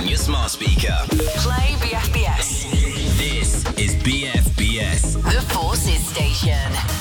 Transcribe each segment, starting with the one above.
on your smart speaker. Play BFBS. This is BFBS. The Forces Station.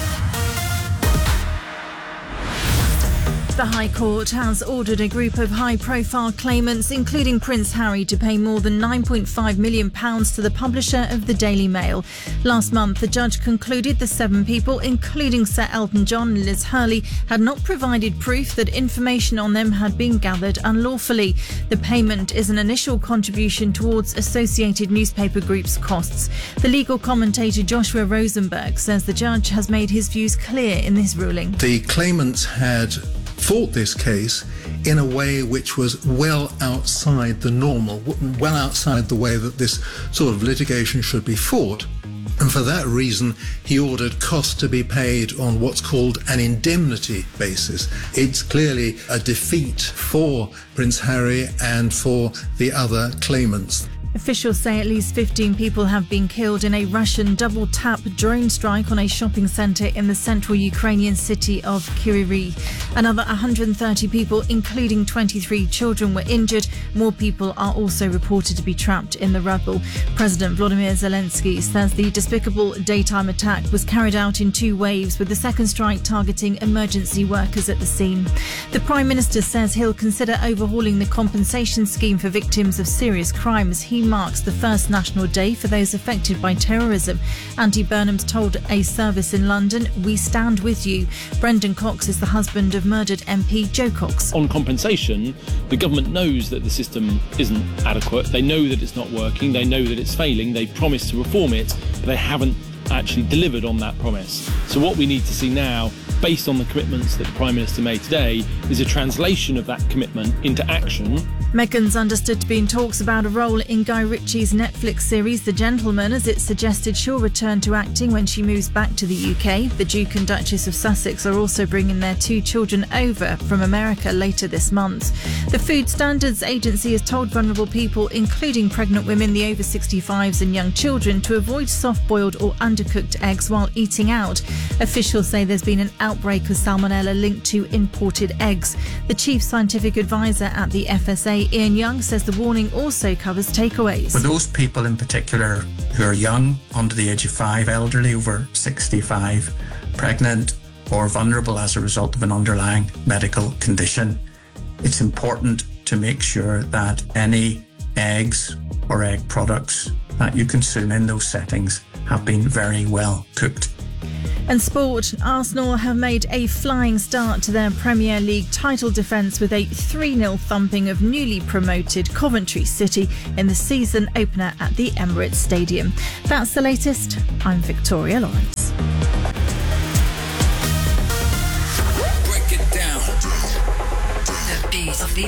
The High Court has ordered a group of high-profile claimants, including Prince Harry, to pay more than £9.5 million to the publisher of the Daily Mail. Last month, the judge concluded the 7 people, including Sir Elton John and Liz Hurley, had not provided proof that information on them had been gathered unlawfully. The payment is an initial contribution towards Associated Newspaper Group's costs. The legal commentator Joshua Rosenberg says the judge has made his views clear in this ruling. The claimants had fought this case in a way which was well outside the normal, well outside the way that this sort of litigation should be fought. And for that reason, he ordered costs to be paid on what's called an indemnity basis. It's clearly a defeat for Prince Harry and for the other claimants. Officials say at least 15 people have been killed in a Russian double-tap drone strike on a shopping centre in the central Ukrainian city of Kryvyi. Another 130 people, including 23 children, were injured. More people are also reported to be trapped in the rubble. President Volodymyr Zelensky says the despicable daytime attack was carried out in 2 waves, with the second strike targeting emergency workers at the scene. The Prime Minister says he'll consider overhauling the compensation scheme for victims of serious crime as he marks the first National Day for those affected by terrorism. Andy Burnham's told a service in London, "We stand with you." Brendan Cox is the husband of murdered MP Joe Cox. On compensation, the government knows that the system isn't adequate. They know that it's not working. They know that it's failing. They promised to reform it, but they haven't actually delivered on that promise. So what we need to see now, based on the commitments that the Prime Minister made today, is a translation of that commitment into action. Meghan's understood to be in talks about a role in Guy Ritchie's Netflix series The Gentleman, as it's suggested she'll return to acting when she moves back to the UK. The Duke and Duchess of Sussex are also bringing their 2 children over from America later this month. The Food Standards Agency has told vulnerable people, including pregnant women, the over 65s and young children, to avoid soft-boiled or undercooked eggs while eating out. Officials say there's been an outbreak of salmonella linked to imported eggs. The chief scientific advisor at the FSA, Ian Young, says the warning also covers takeaways. For those people in particular who are young, under the age of 5, elderly over 65, pregnant or vulnerable as a result of an underlying medical condition, it's important to make sure that any eggs or egg products that you consume in those settings have been very well cooked. And sport, Arsenal have made a flying start to their Premier League title defence with a 3-0 thumping of newly promoted Coventry City in the season opener at the Emirates Stadium. That's the latest. I'm Victoria Lawrence.